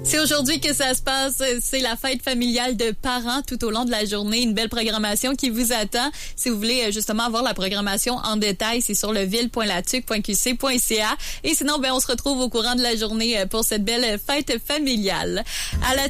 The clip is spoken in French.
C'est aujourd'hui que ça se passe. C'est la fête familiale de parents tout au long de la journée. Une belle programmation qui vous attend. Si vous voulez justement avoir la programmation en détail, c'est sur leville.latuc.qc.ca. Et sinon, on se retrouve au courant de la journée pour cette belle fête familiale. À la